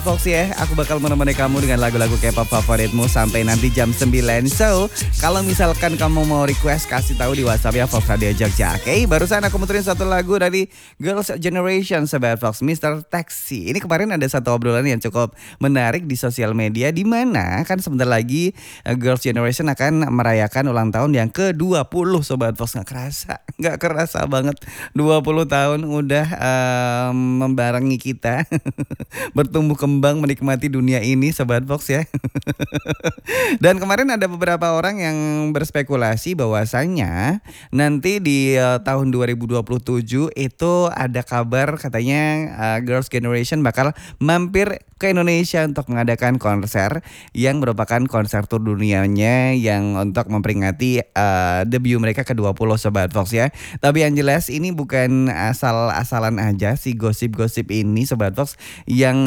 Fox ya, aku bakal menemani kamu dengan lagu-lagu K-pop favoritmu sampai nanti jam 9. So, kalau misalkan kamu mau request, kasih tahu di WhatsApp ya Fox Radio Jogja. Oke, barusan aku muterin satu lagu dari Girls' Generation Sobat Fox, Mr. Taxi. Ini kemarin ada satu obrolan yang cukup menarik di sosial media, di mana kan sebentar lagi Girls' Generation akan merayakan ulang tahun yang ke-20 Sobat Fox. Nggak kerasa banget 20 tahun udah membarengi kita bertumbuh kembang menikmati dunia ini Sobat Fox ya. Dan kemarin ada beberapa orang yang berspekulasi bahwasannya nanti di tahun 2027 itu ada kabar katanya Girls' Generation bakal mampir ke Indonesia untuk mengadakan konser yang merupakan konser tur dunianya yang untuk memperingati debut mereka ke-20 Sobat Fox ya. Tapi yang jelas ini bukan asal-asalan aja si gosip-gosip ini Sobat Fox yang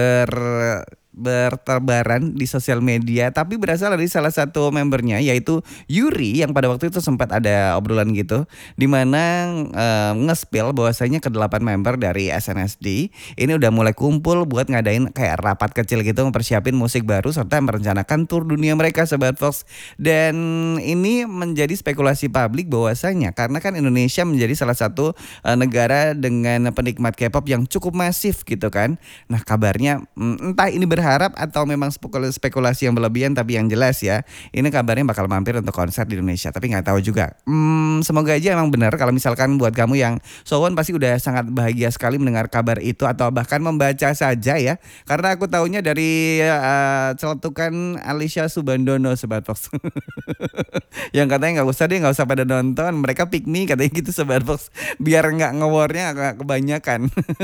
berterbaran di sosial media, tapi berasal dari salah satu membernya yaitu Yuri yang pada waktu itu sempat ada obrolan gitu di mana nge-spill bahwasanya ke-8 member dari SNSD ini udah mulai kumpul buat ngadain kayak rapat kecil gitu mempersiapin musik baru serta merencanakan tur dunia mereka Sobat Fox. Dan ini menjadi spekulasi publik bahwasanya karena kan Indonesia menjadi salah satu negara dengan penikmat K-pop yang cukup masif gitu kan. Nah, kabarnya entah ini berharap atau memang spekulasi yang berlebihan, tapi yang jelas ya ini kabarnya bakal mampir untuk konser di Indonesia, tapi nggak tahu juga. Semoga aja emang benar. Kalau misalkan buat kamu yang Sowon pasti udah sangat bahagia sekali mendengar kabar itu atau bahkan membaca saja ya, karena aku taunya dari celetukan Alicia Subandono Sobat Fox yang katanya nggak usah pada nonton, mereka pick me katanya gitu Sobat Fox, biar nggak ngewornya agak kebanyakan.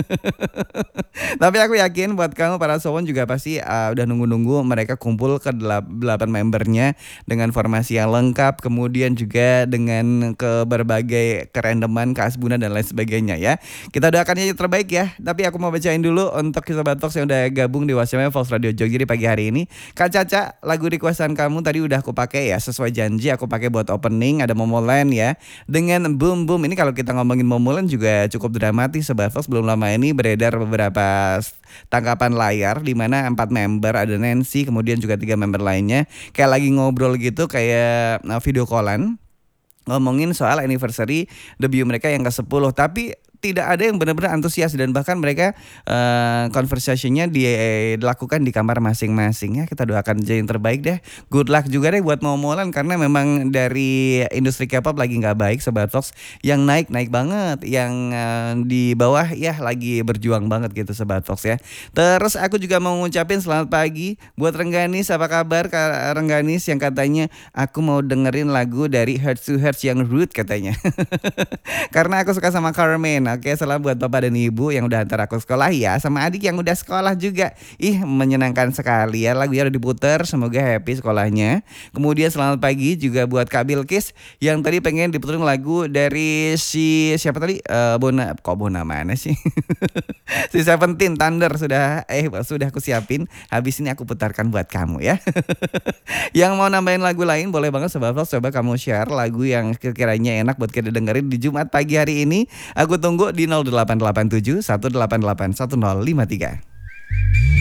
Tapi aku yakin buat kamu para Sowon juga pasti udah nunggu-nunggu mereka kumpul ke 8 membernya dengan formasi yang lengkap, kemudian juga dengan ke berbagai kerandoman, keasbunan dan lain sebagainya ya. Kita doakan aja terbaik ya. Tapi aku mau bacain dulu untuk Sobat Fox yang udah gabung di WhatsApp Fox Radio Jogja di pagi hari ini. Kak Caca, lagu requestan kamu tadi udah aku pakai ya, sesuai janji aku pakai buat opening. Ada Momoland ya dengan Boom Boom. Ini kalau kita ngomongin Momoland juga cukup dramatis Sobat Fox. Belum lama ini beredar beberapa tangkapan layar di mana 4 member, ada Nancy, kemudian juga 3 member lainnya kayak lagi ngobrol gitu, kayak video callan ngomongin soal anniversary debut mereka yang ke-10, tapi tidak ada yang benar-benar antusias dan bahkan mereka conversationnya dilakukan di kamar masing-masing ya. Kita doakan aja yang terbaik deh. Good luck juga deh buat Momoland karena memang dari industri K-pop lagi nggak baik Sobat Fox. Yang naik banget, yang di bawah ya lagi berjuang banget gitu Sobat Fox ya. Terus aku juga mau ngucapin selamat pagi buat Rengganis. Apa kabar Kak Rengganis yang katanya aku mau dengerin lagu dari Heart to Heart yang Rude katanya. Karena aku suka sama Carmen. Oke, salam buat bapak dan ibu yang udah antar aku sekolah ya, sama adik yang udah sekolah juga. Menyenangkan sekali ya, lagunya udah diputer, semoga happy sekolahnya. Kemudian selamat pagi juga buat Kak Bilkis yang tadi pengen diputerin lagu dari siapa tadi? Bona mana sih? Si Seventeen Thunder sudah aku siapin. Habis ini aku putarkan buat kamu ya. Yang mau nambahin lagu lain boleh banget Sobat Fox, coba kamu share lagu yang kira-kiranya enak buat kita dengerin di Jumat pagi hari ini. Aku tunggu di 0887 188 1053.